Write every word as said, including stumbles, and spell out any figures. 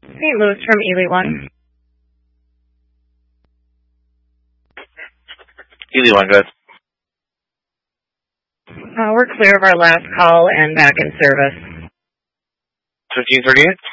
Saint Louis from Ely one. Ely one, good. Uh, we're clear of our last call and back in service. fifteen thirty-eight?